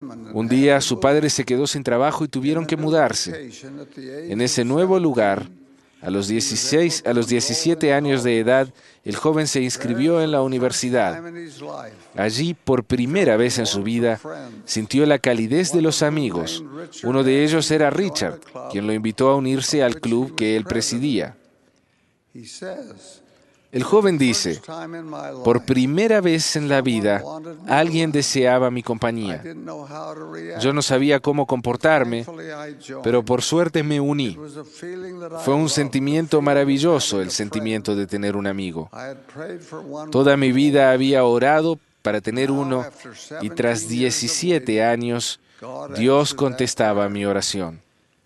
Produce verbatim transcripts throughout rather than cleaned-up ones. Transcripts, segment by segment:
Un día su padre se quedó sin trabajo y tuvieron que mudarse. En ese nuevo lugar, a los dieciséis, a los diecisiete años de edad, el joven se inscribió en la universidad. Allí, por primera vez en su vida, sintió la calidez de los amigos. Uno de ellos era Richard, quien lo invitó a unirse al club que él presidía. El joven dice, por primera vez en la vida, alguien deseaba mi compañía. Yo no sabía cómo comportarme, pero por suerte me uní. Fue un sentimiento maravilloso el sentimiento de tener un amigo. Toda mi vida había orado para tener uno y tras diecisiete años, Dios contestaba mi oración.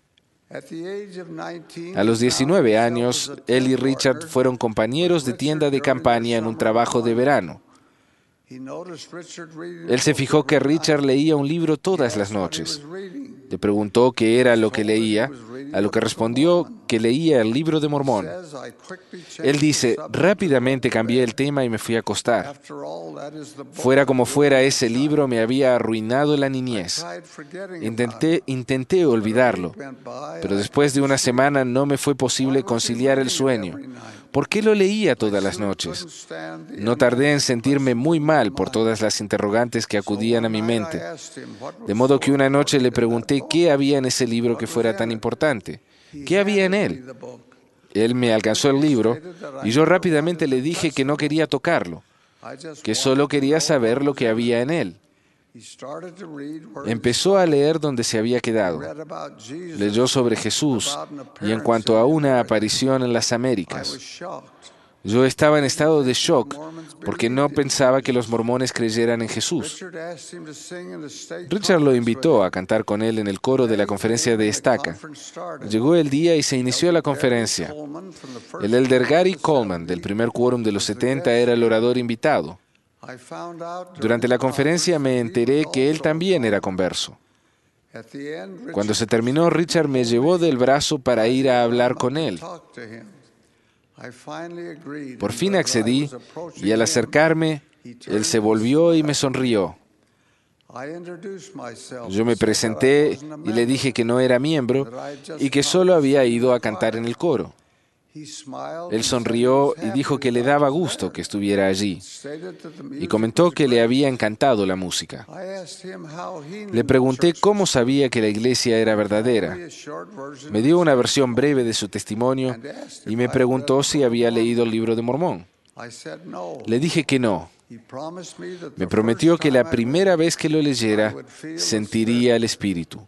A los diecinueve años, él y Richard fueron compañeros de tienda de campaña en un trabajo de verano. Él se fijó que Richard leía un libro todas las noches. Le preguntó qué era lo que leía, a lo que respondió que leía el libro de Mormón. Él dice, rápidamente cambié el tema y me fui a acostar. Fuera como fuera, ese libro me había arruinado la niñez. Intenté, intenté olvidarlo, pero después de una semana no me fue posible conciliar el sueño. ¿Por qué lo leía todas las noches? No tardé en sentirme muy mal por todas las interrogantes que acudían a mi mente. De modo que una noche le pregunté qué había en ese libro que fuera tan importante. ¿Qué había en él? Él me alcanzó el libro y yo rápidamente le dije que no quería tocarlo, que solo quería saber lo que había en él. Empezó a leer donde se había quedado. Leyó sobre Jesús y en cuanto a una aparición en las Américas. Yo estaba en estado de shock porque no pensaba que los mormones creyeran en Jesús. Richard lo invitó a cantar con él en el coro de la conferencia de Estaca. Llegó el día y se inició la conferencia. El elder Gary Coleman, del primer quórum de los setenta, era el orador invitado. Durante la conferencia me enteré que él también era converso. Cuando se terminó, Richard me llevó del brazo para ir a hablar con él. Por fin accedí y al acercarme, él se volvió y me sonrió. Yo me presenté y le dije que no era miembro y que solo había ido a cantar en el coro. Él sonrió y dijo que le daba gusto que estuviera allí y comentó que le había encantado la música. Le pregunté cómo sabía que la iglesia era verdadera. Me dio una versión breve de su testimonio y me preguntó si había leído el libro de Mormón. Le dije que no. Me prometió que la primera vez que lo leyera sentiría el Espíritu.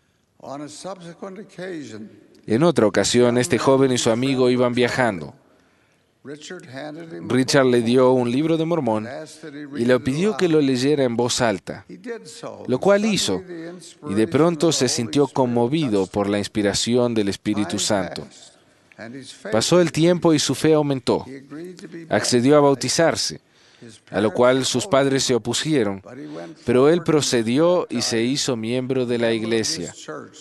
En otra ocasión, este joven y su amigo iban viajando. Richard le dio un libro de Mormón y le pidió que lo leyera en voz alta, lo cual hizo, y de pronto se sintió conmovido por la inspiración del Espíritu Santo. Pasó el tiempo y su fe aumentó. Accedió a bautizarse, a lo cual sus padres se opusieron, pero él procedió y se hizo miembro de la iglesia.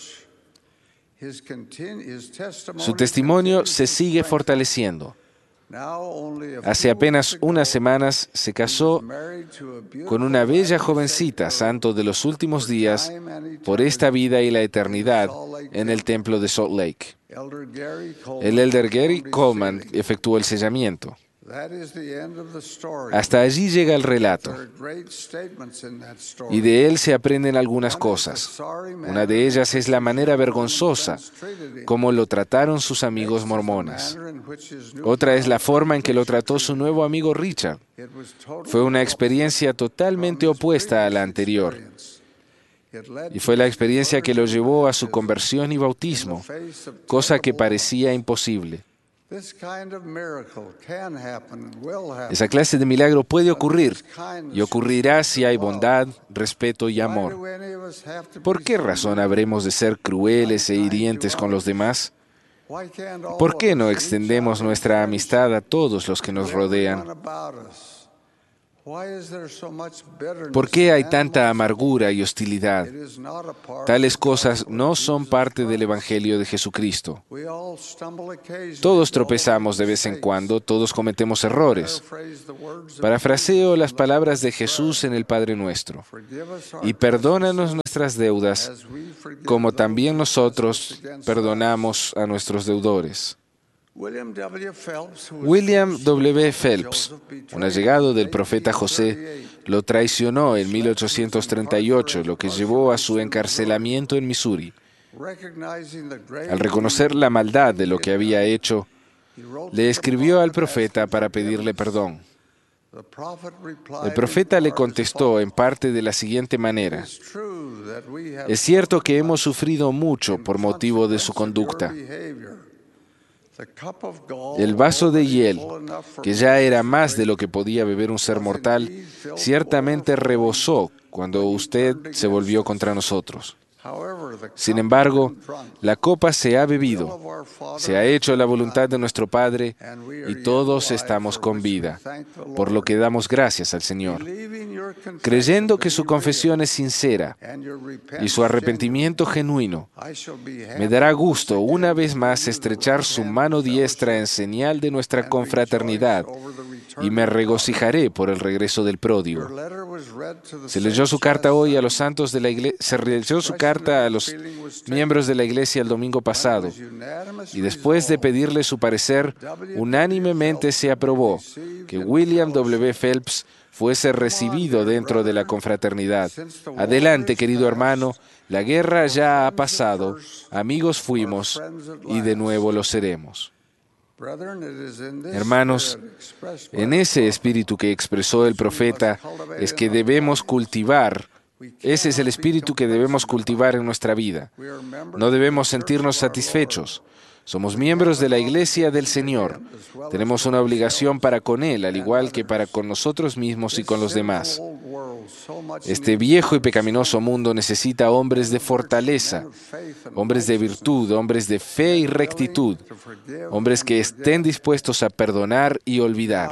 Su testimonio se sigue fortaleciendo. Hace apenas unas semanas se casó con una bella jovencita, santo de los últimos días, por esta vida y la eternidad, en el templo de Salt Lake. El elder Gary Coleman efectuó el sellamiento. Hasta allí llega el relato, y de él se aprenden algunas cosas. Una de ellas es la manera vergonzosa como lo trataron sus amigos mormones. Otra es la forma en que lo trató su nuevo amigo Richard. Fue una experiencia totalmente opuesta a la anterior. Y fue la experiencia que lo llevó a su conversión y bautismo, cosa que parecía imposible. Esa clase de milagro puede ocurrir y ocurrirá si hay bondad, respeto y amor. ¿Por qué razón habremos de ser crueles e hirientes con los demás? ¿Por qué no extendemos nuestra amistad a todos los que nos rodean? ¿Por qué hay tanta amargura y hostilidad? Tales cosas no son parte del Evangelio de Jesucristo. Todos tropezamos de vez en cuando, todos cometemos errores. Parafraseo las palabras de Jesús en el Padre Nuestro. Y perdónanos nuestras deudas, como también nosotros perdonamos a nuestros deudores. William W. Phelps, un allegado del profeta José, lo traicionó en mil ochocientos treinta y ocho, lo que llevó a su encarcelamiento en Missouri. Al reconocer la maldad de lo que había hecho, le escribió al profeta para pedirle perdón. El profeta le contestó en parte de la siguiente manera: es cierto que hemos sufrido mucho por motivo de su conducta. El vaso de hiel, que ya era más de lo que podía beber un ser mortal, ciertamente rebosó cuando usted se volvió contra nosotros. Sin embargo, la copa se ha bebido, se ha hecho la voluntad de nuestro Padre y todos estamos con vida, por lo que damos gracias al Señor. Creyendo que su confesión es sincera y su arrepentimiento genuino, me dará gusto una vez más estrechar su mano diestra en señal de nuestra confraternidad y me regocijaré por el regreso del pródigo. Se leyó su carta hoy a los santos de la iglesia, se leyó su carta a los miembros de la iglesia el domingo pasado, y después de pedirle su parecer, unánimemente se aprobó que William W. Phelps fuese recibido dentro de la confraternidad. Adelante, querido hermano, la guerra ya ha pasado, amigos fuimos y de nuevo lo seremos. Hermanos, en ese espíritu que expresó el profeta es que debemos cultivar, ese es el espíritu que debemos cultivar en nuestra vida. No debemos sentirnos satisfechos. Somos miembros de la Iglesia del Señor. Tenemos una obligación para con Él, al igual que para con nosotros mismos y con los demás. Este viejo y pecaminoso mundo necesita hombres de fortaleza, hombres de virtud, hombres de fe y rectitud, hombres que estén dispuestos a perdonar y olvidar.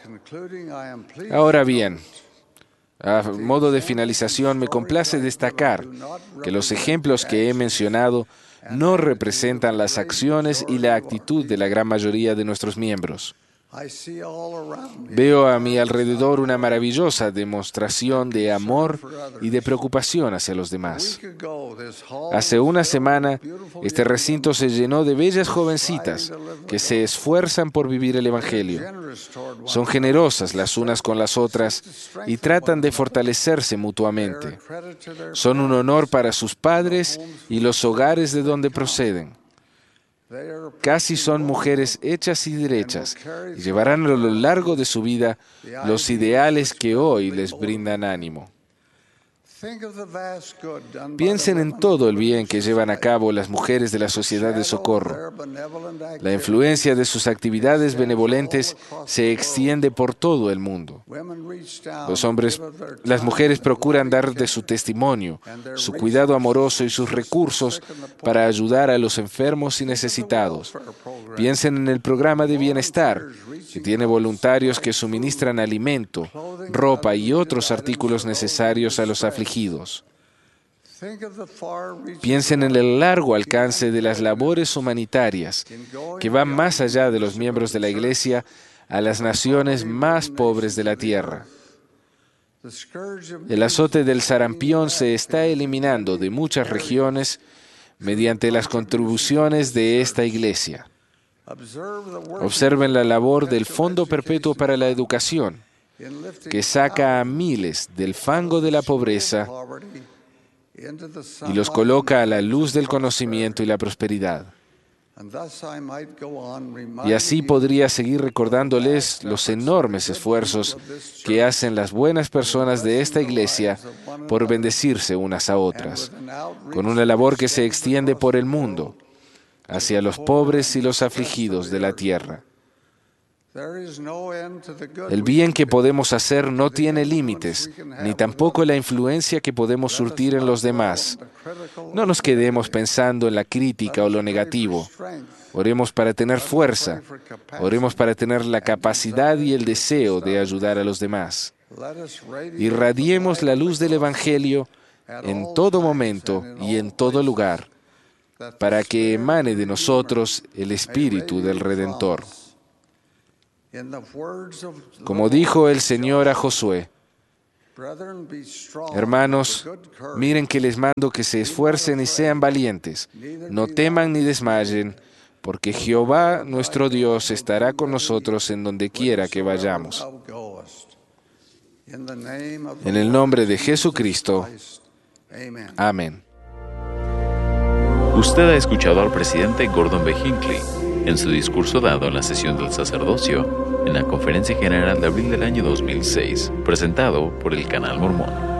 Ahora bien, a modo de finalización, me complace destacar que los ejemplos que he mencionado no representan las acciones y la actitud de la gran mayoría de nuestros miembros. Veo a mi alrededor una maravillosa demostración de amor y de preocupación hacia los demás. Hace una semana, este recinto se llenó de bellas jovencitas que se esfuerzan por vivir el Evangelio. Son generosas las unas con las otras y tratan de fortalecerse mutuamente. Son un honor para sus padres y los hogares de donde proceden. Casi son mujeres hechas y derechas y llevarán a lo largo de su vida los ideales que hoy les brindan ánimo. Piensen en todo el bien que llevan a cabo las mujeres de la Sociedad de Socorro. La influencia de sus actividades benevolentes se extiende por todo el mundo. Los hombres, las mujeres procuran dar de su testimonio, su cuidado amoroso y sus recursos para ayudar a los enfermos y necesitados. Piensen en el programa de bienestar, que tiene voluntarios que suministran alimento, ropa y otros artículos necesarios a los afligidos. Piensen en el largo alcance de las labores humanitarias que van más allá de los miembros de la Iglesia a las naciones más pobres de la tierra. El azote del sarampión se está eliminando de muchas regiones mediante las contribuciones de esta Iglesia. Observen la labor del Fondo Perpetuo para la Educación, que saca a miles del fango de la pobreza y los coloca a la luz del conocimiento y la prosperidad. Y así podría seguir recordándoles los enormes esfuerzos que hacen las buenas personas de esta iglesia por bendecirse unas a otras, con una labor que se extiende por el mundo, hacia los pobres y los afligidos de la tierra. El bien que podemos hacer no tiene límites, ni tampoco la influencia que podemos surtir en los demás. No nos quedemos pensando en la crítica o lo negativo. Oremos para tener fuerza. Oremos para tener la capacidad y el deseo de ayudar a los demás. Irradiemos la luz del Evangelio en todo momento y en todo lugar, para que emane de nosotros el Espíritu del Redentor. Como dijo el Señor a Josué: hermanos, miren que les mando que se esfuercen y sean valientes, no teman ni desmayen, porque Jehová nuestro Dios estará con nosotros en donde quiera que vayamos. En el nombre de Jesucristo. Amén. Usted ha escuchado al presidente Gordon B. Hinckley en su discurso dado en la sesión del sacerdocio en la Conferencia General de abril del año dos mil seis, presentado por el Canal Mormón.